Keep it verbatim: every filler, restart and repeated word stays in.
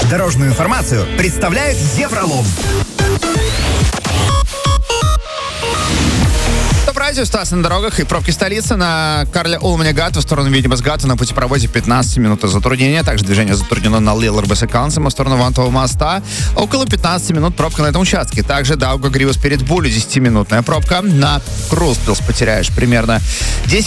Дорожную информацию представляет Евролом. Радио Стас на дорогах и пробки столицы на Карля Улманя-Гатта в сторону Видимас-Гатта на путепроводе пятнадцать минут затруднения. Также движение затруднено на Лилар-Бесекансема в сторону Вантового моста. Около пятнадцать минут пробка на этом участке. Также Даугавгривас перед Булью десятиминутная пробка. На Крулспилс потеряешь примерно десять